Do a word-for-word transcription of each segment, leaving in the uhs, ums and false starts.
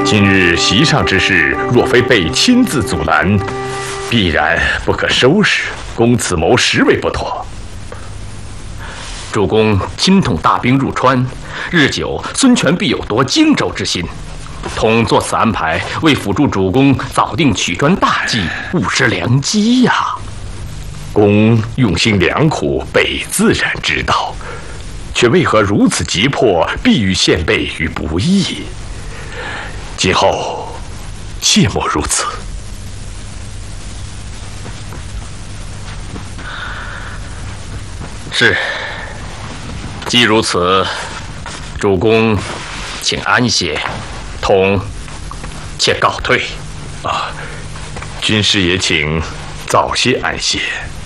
今日席上之事，若非被亲自阻拦，必然不可收拾。公此谋实为不妥。 主公亲统大兵入川，日久，孙权必有夺荆州之心。统做此安排，为辅助主公早定取专大计，勿失良机呀、啊。 公用心良苦，备自然知道，却为何如此急迫，必欲献备于不义？今后切莫如此。 是。既如此，主公请安歇，统且告退。 啊，军师也请早些安歇。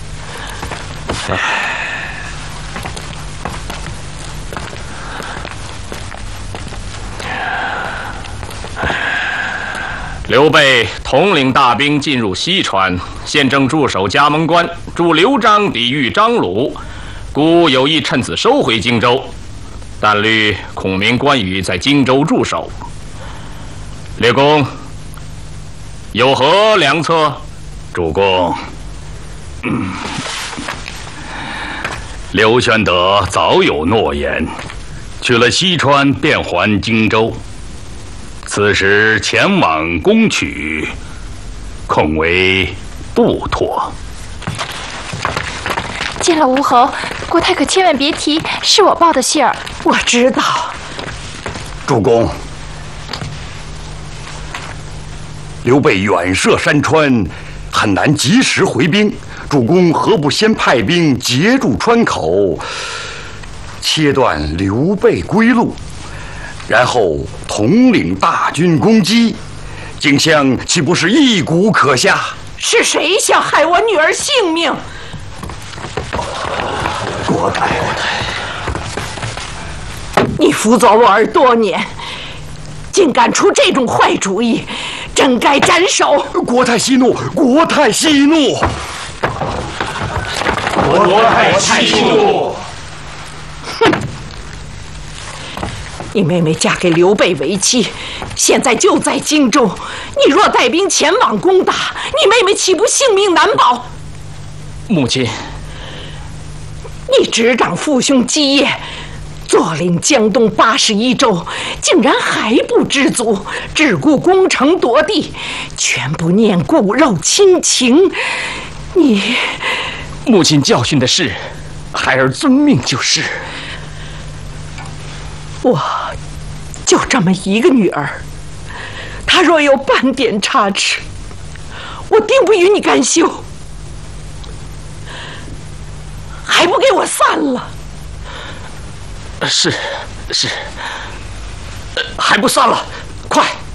刘备统领大兵进入西川，现正驻守葭萌关，助刘璋抵御张鲁。孤有意趁此收回荆州，但虑孔明、关羽在荆州驻守，列公有何良策？ 主公，嗯，刘玄德早有诺言，去了西川便还荆州，此时前往攻取，恐为不妥。 见了吴侯，国太可千万别提是我报的信儿。 我知道。 主公，刘备远涉山川，很难及时回兵。主公何不先派兵截住川口，切断刘备归路，然后统领大军攻击？荆襄岂不是一鼓可下？ 是谁想害我女儿性命？ 国太， 你辅佐我儿多年，竟敢出这种坏主意，真该斩首！ 国太息怒，国太息怒， 国太息怒！ 哼！你妹妹嫁给刘备为妻，现在就在荆州，你若带兵前往攻打，你妹妹岂不性命难保？ 母亲。 你执掌父兄基业，坐领江东八十一州，竟然还不知足，只顾攻城夺地，全不念骨肉亲情。你， 母亲教训的是，孩儿遵命就是。 我就这么一个女儿，她若有半点差池，我定不与你干休。还不给我散了！ 是是，还不散了，快！